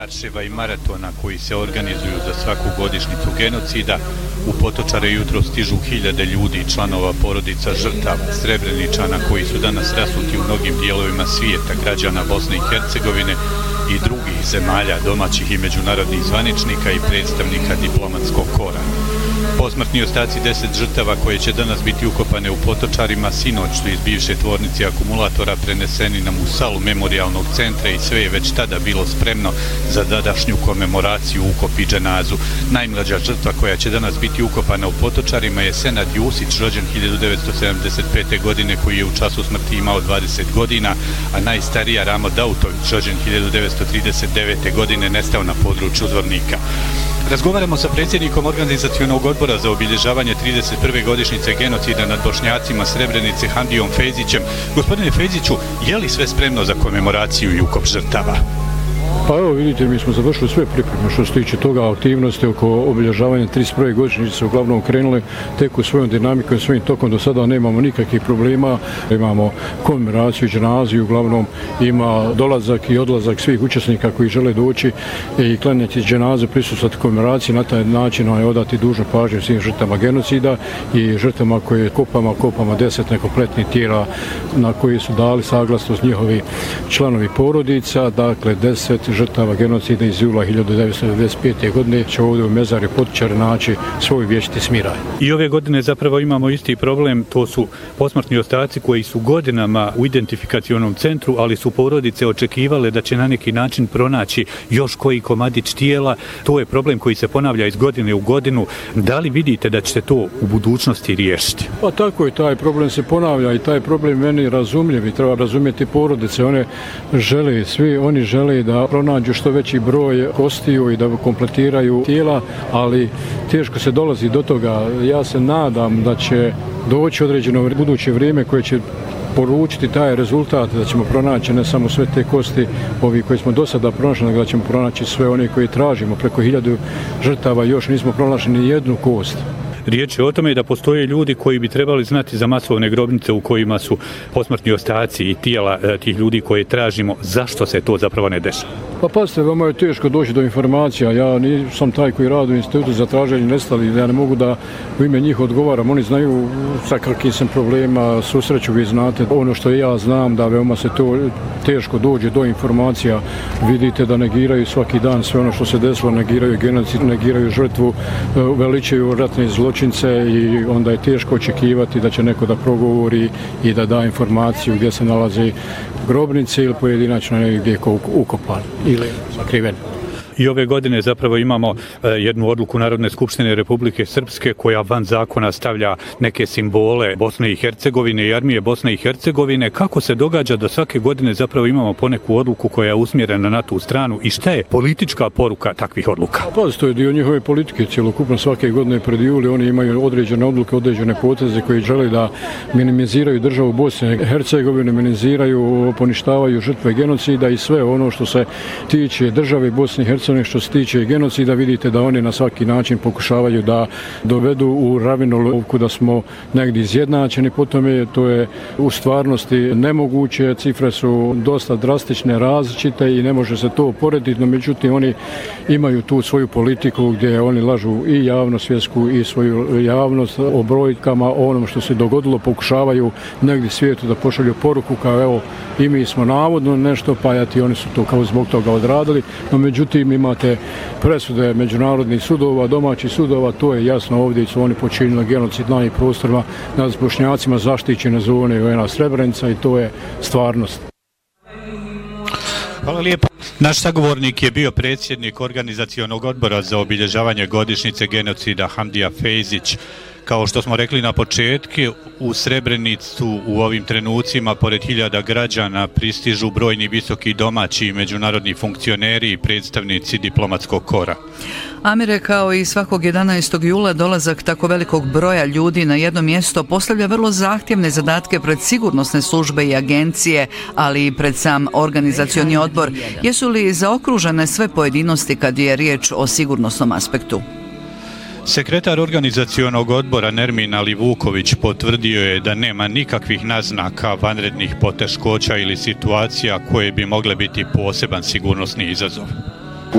Marševa i maratona koji se organizuju za svaku godišnjicu genocida, u Potočare jutro stižu hiljade ljudi, članova porodica žrtava, Srebreničana koji su danas rasuti u mnogim dijelovima svijeta, građana Bosne i Hercegovine i drugih zemalja, domaćih i međunarodnih zvaničnika i predstavnika diplomatskog kora. Posmrtni ostaci 10 žrtava koje će danas biti ukopane u Potočarima sinoć su iz bivše tvornice akumulatora preneseni na musalu memorijalnog centra i sve je već tada bilo spremno za današnju komemoraciju, ukop i dženazu. Najmlađa žrtva koja će danas biti ukopana u Potočarima je Senad Jusić, rođen 1975. godine, koji je u času smrti imao 20 godina, a najstarija Ramo Dautović, rođen 1939. godine, nestao na području Zvornika. Razgovaramo sa predsjednikom organizacionog odbora za obilježavanje 31. godišnjice genocida nad Bošnjacima Srebrenice, Hamdijom Fejzićem. Gospodine Fejziću, je li sve spremno za komemoraciju i ukop žrtava? Pa evo vidite, mi smo završili sve pripreme što se tiče toga, aktivnosti oko obilježavanja 31. godišnjice uglavnom krenuli tek u svojom dinamikom i svojim tokom. Do sada nemamo nikakvih problema, imamo komemoraciju, dženazu, uglavnom ima dolazak i odlazak svih učesnika koji žele doći i klanjati dženazu, prisustvovati komemoraciji, na taj način odati dužnu pažnju svim žrtvama genocida i žrtvama koje kopama 10 nekompletnih tijela na koji su dali saglasnost njihovi članovi porodica, dakle 10 žrtava genocida iz jula 1995. godine će ovdje u mezari Potočare naći svoj vječiti smiraj. I ove godine zapravo imamo isti problem, to su posmrtni ostaci koji su godinama u identifikacionom centru, ali su porodice očekivale da će na neki način pronaći još koji komadić tijela. To je problem koji se ponavlja iz godine u godinu. Da li vidite da će se to u budućnosti riješiti? Pa tako je, taj problem se ponavlja i taj problem meni razumljiv i treba razumjeti porodice. One žele, svi oni žele da pronađu što veći broj kostiju i da kompletiraju tijela, ali teško se dolazi do toga. Ja se nadam da će doći određeno buduće vrijeme koje će poručiti taj rezultat, da ćemo pronaći ne samo sve te kosti ovi koji smo do sada pronašli, nego da ćemo pronaći sve one koje tražimo. Preko 1000 žrtava još nismo pronašli ni jednu kost. Riječ je o tome da postoje ljudi koji bi trebali znati za masovne grobnice u kojima su posmrtni ostaci i tijela tih ljudi koje tražimo. Zašto se to zapravo ne dešava? Pa pazite, veoma je teško doći do informacija. Ja nisam taj koji radi u institutu za traženje nestalih, ja ne mogu da u ime njih odgovaram. Oni znaju sa kakvim sam problema susreću, vi znate. Ono što ja znam da veoma se to teško dođe do informacija. Vidite da negiraju svaki dan sve ono što se desilo, negiraju genocid, negiraju žrtvu, veličaju ratne zločince i onda je teško očekivati da će neko da progovori i da da informaciju gdje se nalaze grobnice ili pojedinačno negdje ukopan ili sakriven. I ove godine zapravo imamo jednu odluku Narodne skupštine Republike Srpske koja van zakona stavlja neke simbole Bosne i Hercegovine i armije Bosne i Hercegovine. Kako se događa da svake godine zapravo imamo poneku odluku koja je usmjerena na tu stranu i šta je politička poruka takvih odluka? Pa to je dio njihove politike. Cjelokupno svake godine pred juli oni imaju određene odluke, određene poteze koji žele da minimiziraju državu Bosne i Hercegovine, minimiziraju, poništavaju žrtve genocida i sve ono što se tiče države Bosne i Hercegovine. Što se tiče genocida, vidite da oni na svaki način pokušavaju da dovedu u ravninovku da smo negdje izjednačeni. Potom to je u stvarnosti nemoguće, cifre su dosta drastične, različite i ne može se to porediti, no međutim oni imaju tu svoju politiku gdje oni lažu i javnost svjetsku i svoju javnost o brojkama, o onom što se dogodilo, pokušavaju negdje svijetu da pošalju poruku kao evo i mi smo navodno nešto pajati, oni su to kao zbog toga odradili, no međutim imate presude međunarodnih sudova, domaćih sudova, to je jasno, ovdje su oni počinili genocid na ovim prostorima nad Bošnjacima, zaštićene zone UN-a Srebrenica i to je stvarnost. Hvala lijepo. Naš sagovornik je bio predsjednik organizacionog odbora za obilježavanje godišnjice genocida Hamdija Fejzić. Kao što smo rekli na početku, u Srebrenicu u ovim trenucima pored hiljada građana pristižu brojni visoki domaći i međunarodni funkcioneri i predstavnici diplomatskog kora. Amire, kao i svakog 11. jula, dolazak tako velikog broja ljudi na jedno mjesto postavlja vrlo zahtjevne zadatke pred sigurnosne službe i agencije, ali i pred sam organizacioni odbor. Jesu li zaokružene sve pojedinosti kad je riječ o sigurnosnom aspektu? Sekretar organizacionog odbora Nermin Alivuković potvrdio je da nema nikakvih naznaka vanrednih poteškoća ili situacija koje bi mogle biti poseban sigurnosni izazov.